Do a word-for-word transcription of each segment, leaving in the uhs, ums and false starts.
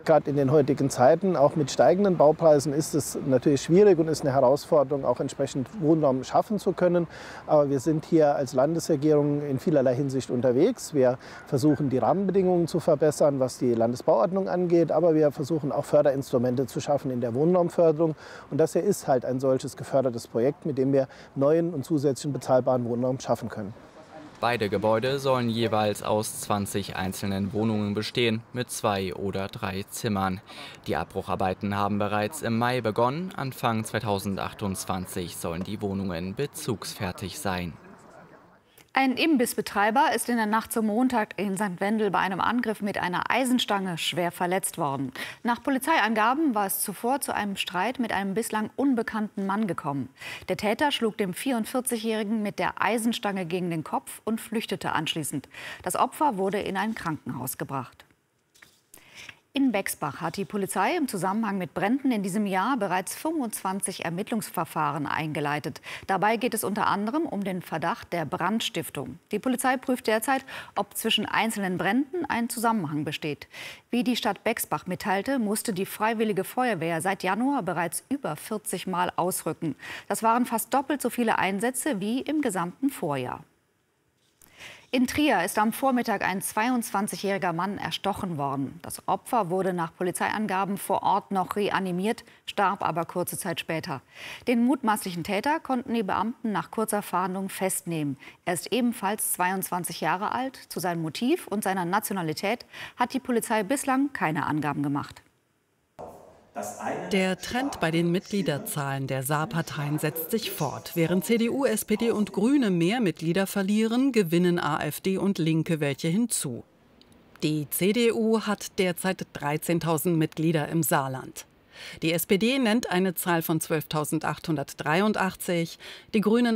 gerade in den heutigen Zeiten, auch mit steigenden Baupreisen, ist es natürlich schwierig und ist eine Herausforderung, auch entsprechend Wohnraum schaffen zu können. Aber wir sind hier als Landesregierung in vielerlei Hinsicht unterwegs. Wir versuchen, die Rahmenbedingungen zu verbessern, was die Landesbauordnung angeht. Aber wir versuchen auch Förderinstrumente zu schaffen in der Wohnraumförderung. Und das hier ist halt ein solches gefördertes Projekt, mit dem wir neuen und zusätzlichen bezahlbaren Wohnraum schaffen können. Beide Gebäude sollen jeweils aus zwanzig einzelnen Wohnungen bestehen, mit zwei oder drei Zimmern. Die Abbrucharbeiten haben bereits im Mai begonnen. Anfang zweitausendachtundzwanzig sollen die Wohnungen bezugsfertig sein. Ein Imbissbetreiber ist in der Nacht zum Montag in Sankt Wendel bei einem Angriff mit einer Eisenstange schwer verletzt worden. Nach Polizeiangaben war es zuvor zu einem Streit mit einem bislang unbekannten Mann gekommen. Der Täter schlug dem vierundvierzigjährigen mit der Eisenstange gegen den Kopf und flüchtete anschließend. Das Opfer wurde in ein Krankenhaus gebracht. In Bexbach hat die Polizei im Zusammenhang mit Bränden in diesem Jahr bereits fünfundzwanzig Ermittlungsverfahren eingeleitet. Dabei geht es unter anderem um den Verdacht der Brandstiftung. Die Polizei prüft derzeit, ob zwischen einzelnen Bränden ein Zusammenhang besteht. Wie die Stadt Bexbach mitteilte, musste die Freiwillige Feuerwehr seit Januar bereits über vierzig Mal ausrücken. Das waren fast doppelt so viele Einsätze wie im gesamten Vorjahr. In Trier ist am Vormittag ein zweiundzwanzigjähriger Mann erstochen worden. Das Opfer wurde nach Polizeiangaben vor Ort noch reanimiert, starb aber kurze Zeit später. Den mutmaßlichen Täter konnten die Beamten nach kurzer Fahndung festnehmen. Er ist ebenfalls zweiundzwanzig Jahre alt. Zu seinem Motiv und seiner Nationalität hat die Polizei bislang keine Angaben gemacht. Der Trend bei den Mitgliederzahlen der Saarparteien setzt sich fort. Während C D U, S P D und Grüne mehr Mitglieder verlieren, gewinnen AfD und Linke welche hinzu. Die C D U hat derzeit dreizehntausend Mitglieder im Saarland. Die S P D nennt eine Zahl von zwölftausendachthundertdreiundachtzig, die Grünen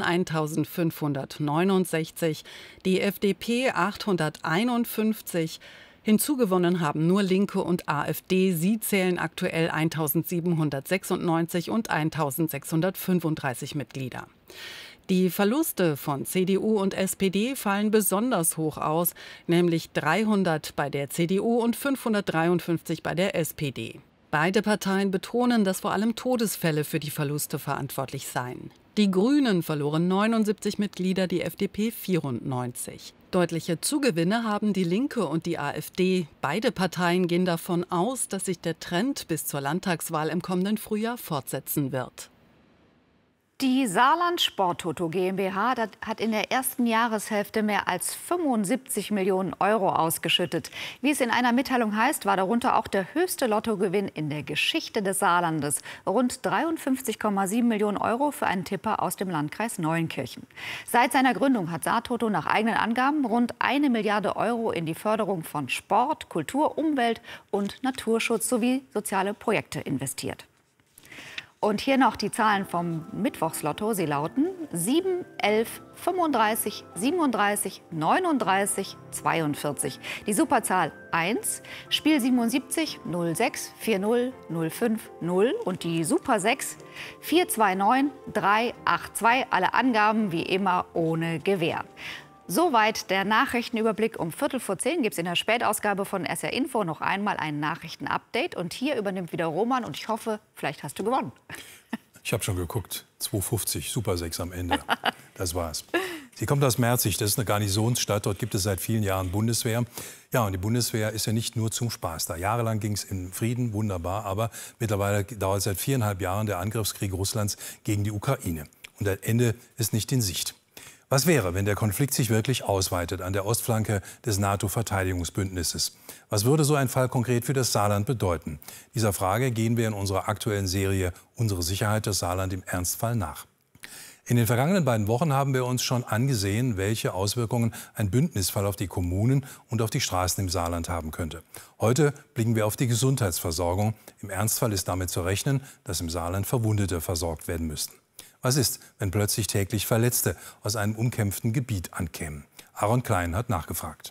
eintausendfünfhundertneunundsechzig, die F D P achthunderteinundfünfzig. Hinzugewonnen haben nur Linke und AfD. Sie zählen aktuell eintausendsiebenhundertsechsundneunzig und eintausendsechshundertfünfunddreißig Mitglieder. Die Verluste von C D U und S P D fallen besonders hoch aus, nämlich dreihundert bei der C D U und fünfhundertdreiundfünfzig bei der S P D. Beide Parteien betonen, dass vor allem Todesfälle für die Verluste verantwortlich seien. Die Grünen verloren neunundsiebzig Mitglieder, die F D P vierundneunzig. Deutliche Zugewinne haben die Linke und die AfD. Beide Parteien gehen davon aus, dass sich der Trend bis zur Landtagswahl im kommenden Frühjahr fortsetzen wird. Die Saarland Sporttoto GmbH hat in der ersten Jahreshälfte mehr als fünfundsiebzig Millionen Euro ausgeschüttet. Wie es in einer Mitteilung heißt, war darunter auch der höchste Lottogewinn in der Geschichte des Saarlandes. Rund dreiundfünfzig Komma sieben Millionen Euro für einen Tipper aus dem Landkreis Neunkirchen. Seit seiner Gründung hat Saartoto nach eigenen Angaben rund eine Milliarde Euro in die Förderung von Sport, Kultur, Umwelt und Naturschutz sowie soziale Projekte investiert. Und hier noch die Zahlen vom Mittwochslotto. Sie lauten sieben, elf, fünfunddreißig, siebenunddreißig, neununddreißig, zweiundvierzig. Die Superzahl eins, Spiel siebenundsiebzig, null sechs, vier null, null fünf, null und die Super sechs, vier zwei neun, drei acht zwei. Alle Angaben wie immer ohne Gewähr. Soweit der Nachrichtenüberblick. Um Viertel vor zehn gibt es in der Spätausgabe von S R Info noch einmal ein Nachrichtenupdate. Und hier übernimmt wieder Roman und ich hoffe, vielleicht hast du gewonnen. Ich habe schon geguckt. zwei fünfzig, Super sechs am Ende. Das war's. Sie kommt aus Merzig, das ist eine Garnisonsstadt. Dort gibt es seit vielen Jahren Bundeswehr. Ja, und die Bundeswehr ist ja nicht nur zum Spaß da. Jahrelang ging es in Frieden, wunderbar. Aber mittlerweile dauert seit viereinhalb Jahren der Angriffskrieg Russlands gegen die Ukraine. Und das Ende ist nicht in Sicht. Was wäre, wenn der Konflikt sich wirklich ausweitet an der Ostflanke des NATO-Verteidigungsbündnisses? Was würde so ein Fall konkret für das Saarland bedeuten? Dieser Frage gehen wir in unserer aktuellen Serie Unsere Sicherheit des Saarland im Ernstfall nach. In den vergangenen beiden Wochen haben wir uns schon angesehen, welche Auswirkungen ein Bündnisfall auf die Kommunen und auf die Straßen im Saarland haben könnte. Heute blicken wir auf die Gesundheitsversorgung. Im Ernstfall ist damit zu rechnen, dass im Saarland Verwundete versorgt werden müssten. Was ist, wenn plötzlich täglich Verletzte aus einem umkämpften Gebiet ankämen? Aaron Klein hat nachgefragt.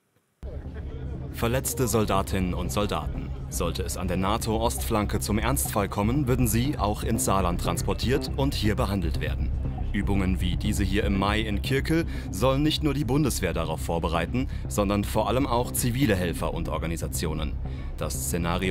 Verletzte Soldatinnen und Soldaten. Sollte es an der NATO-Ostflanke zum Ernstfall kommen, würden sie auch ins Saarland transportiert und hier behandelt werden. Übungen wie diese hier im Mai in Kirkel sollen nicht nur die Bundeswehr darauf vorbereiten, sondern vor allem auch zivile Helfer und Organisationen. Das Szenario